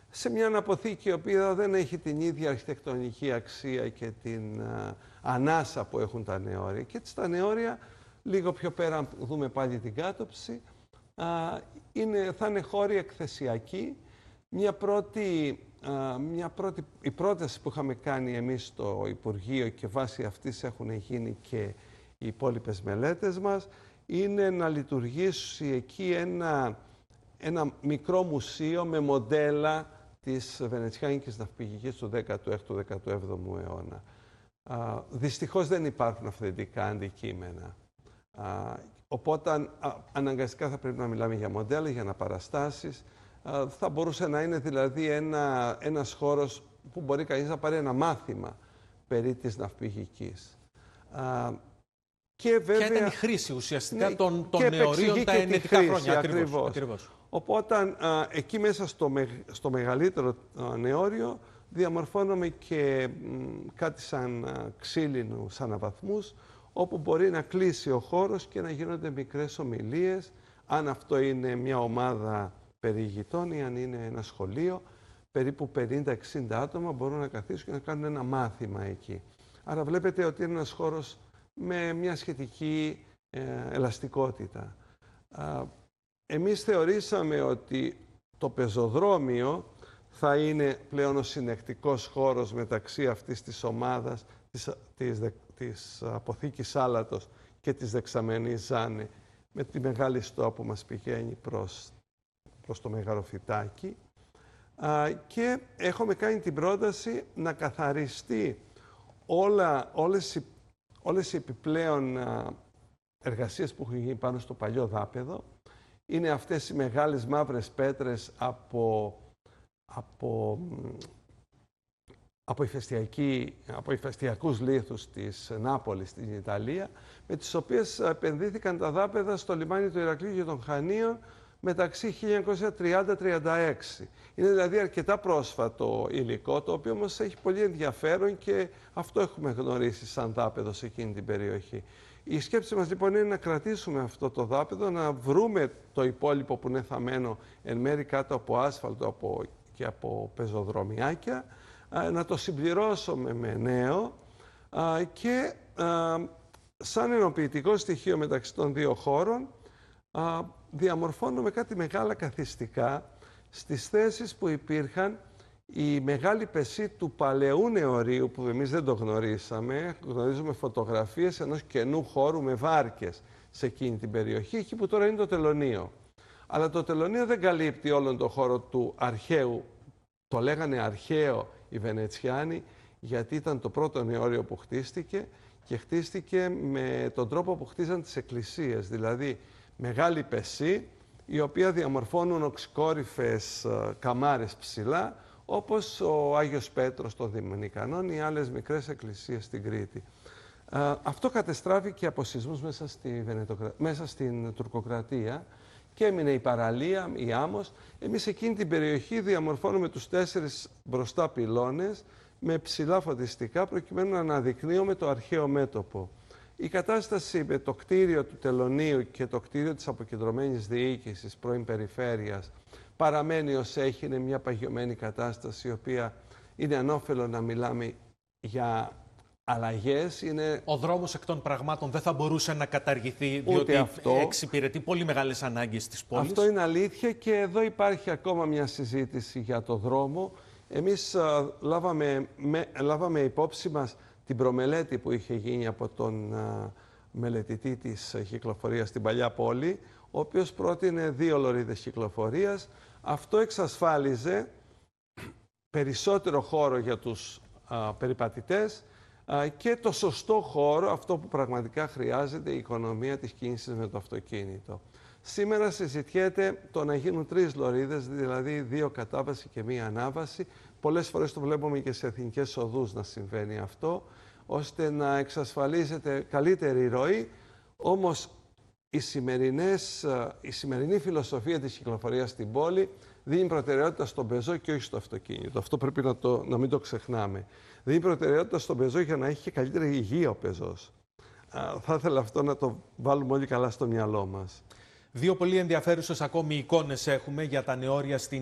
σε μια αποθήκη η οποία δεν έχει την ίδια αρχιτεκτονική αξία και την ανάσα που έχουν τα νεόρια. Και έτσι τα νεόρια, λίγο πιο πέρα, αν δούμε πάλι την κάτωψη, θα είναι χώροι εκθεσιακοί. Η πρόταση που είχαμε κάνει εμείς στο Υπουργείο και βάσει αυτής έχουν γίνει και οι υπόλοιπες μελέτες μας, είναι να λειτουργήσει εκεί ένα μικρό μουσείο με μοντέλα της βενετσιάνικης ναυπηγικής του 16ου-17ου αιώνα. Δυστυχώς δεν υπάρχουν αυθεντικά αντικείμενα. Οπότε αναγκαστικά θα πρέπει να μιλάμε για μοντέλα, για αναπαραστάσεις. Θα μπορούσε να είναι δηλαδή ένας χώρος που μπορεί κανείς να πάρει ένα μάθημα περί της ναυπηγικής. Και βέβαια, ποια ήταν η χρήση ουσιαστικά των νεωρίων τα ενετικά χρόνια. Ακριβώς. Οπότε εκεί μέσα στο μεγαλύτερο νεόριο διαμορφώνουμε και κάτι σαν ξύλινους αναβαθμούς, όπου μπορεί να κλείσει ο χώρος και να γίνονται μικρές ομιλίες, αν αυτό είναι μια ομάδα περιηγητών ή αν είναι ένα σχολείο, περίπου 50-60 άτομα μπορούν να καθίσουν και να κάνουν ένα μάθημα εκεί. Άρα βλέπετε ότι είναι ένας χώρος με μια σχετική ελαστικότητα. Εμείς θεωρήσαμε ότι το πεζοδρόμιο θα είναι πλέον ο συνεκτικός χώρος μεταξύ αυτής της ομάδας, της αποθήκης Άλατος και της δεξαμενής Ζάνε, με τη μεγάλη στοά που μας πηγαίνει προς το Μεγαλοφυτάκι. Και έχουμε κάνει την πρόταση να καθαριστεί όλες οι επιπλέον εργασίες που έχουν γίνει πάνω στο παλιό δάπεδο. Είναι αυτές οι μεγάλες μαύρες πέτρες από ηφαιστειακούς λίθους της Νάπολης στην Ιταλία, με τις οποίες επενδύθηκαν τα δάπεδα στο λιμάνι του Ηρακλείου και των Χανίων μεταξύ 1930-36. Είναι δηλαδή αρκετά πρόσφατο υλικό, το οποίο όμως έχει πολύ ενδιαφέρον και αυτό έχουμε γνωρίσει σαν δάπεδο σε εκείνη την περιοχή. Η σκέψη μας λοιπόν είναι να κρατήσουμε αυτό το δάπεδο, να βρούμε το υπόλοιπο που είναι θαμμένο εν μέρει κάτω από άσφαλτο και από πεζοδρομιάκια, να το συμπληρώσουμε με νέο και σαν ενοποιητικό στοιχείο μεταξύ των δύο χώρων διαμορφώνουμε κάτι μεγάλα καθιστικά στις θέσεις που υπήρχαν η μεγάλη πεσή του παλαιού νεορίου, που εμείς δεν το γνωρίσαμε. Γνωρίζουμε φωτογραφίες ενός καινού χώρου με βάρκες σε εκείνη την περιοχή, εκεί που τώρα είναι το τελωνείο. Αλλά το τελωνείο δεν καλύπτει όλον τον χώρο του αρχαίου. Το λέγανε αρχαίο οι Βενετσιάνοι, γιατί ήταν το πρώτο νεόριο που χτίστηκε και χτίστηκε με τον τρόπο που χτίζαν τις εκκλησίες. Δηλαδή, μεγάλη πεσή, η οποία διαμορφώνουν οξυκόρυφες καμάρες ψηλά, όπως ο Άγιος Πέτρος των Δομηνικανών ή άλλες μικρές εκκλησίες στην Κρήτη. Αυτό κατεστράφηκε από σεισμούς μέσα στην τουρκοκρατία και έμεινε η παραλία, η άμμος. Εμείς εκείνη την περιοχή διαμορφώνουμε τους 4 μπροστά πυλώνες με ψηλά φωτιστικά, προκειμένου να αναδεικνύουμε το αρχαίο μέτωπο. Η κατάσταση με το κτίριο του τελωνείου και το κτίριο της αποκεντρωμένης διοίκησης πρώην περιφέρειας παραμένει ως έχει, είναι μια παγιωμένη κατάσταση, η οποία είναι ανώφελο να μιλάμε για αλλαγές. Ο δρόμος εκ των πραγμάτων δεν θα μπορούσε να καταργηθεί, διότι εξυπηρετεί πολύ μεγάλες ανάγκες της πόλης. Αυτό είναι αλήθεια και εδώ υπάρχει ακόμα μια συζήτηση για το δρόμο. Εμείς λάβαμε υπόψη μας την προμελέτη που είχε γίνει από τον μελετητή της κυκλοφορίας στην Παλιά Πόλη, ο οποίος πρότεινε 2 λωρίδες κυκλοφορίας. Αυτό εξασφάλιζε περισσότερο χώρο για τους περιπατητές και το σωστό χώρο, αυτό που πραγματικά χρειάζεται η οικονομία της κίνησης με το αυτοκίνητο. Σήμερα συζητιέται το να γίνουν 3 λωρίδες, δηλαδή 2 κατάβαση και 1 ανάβαση. Πολλές φορές το βλέπουμε και σε εθνικές οδούς να συμβαίνει αυτό, ώστε να εξασφαλίζεται καλύτερη ροή. Όμως η σημερινή φιλοσοφία της κυκλοφορίας στην πόλη δίνει προτεραιότητα στον πεζό και όχι στο αυτοκίνητο. Αυτό πρέπει να μην το ξεχνάμε. Δίνει προτεραιότητα στον πεζό για να έχει και καλύτερη υγεία ο πεζός. Θα ήθελα αυτό να το βάλουμε όλοι καλά στο μυαλό μας. 2 πολύ ενδιαφέρουσες ακόμη εικόνες έχουμε για τα νεόρια στην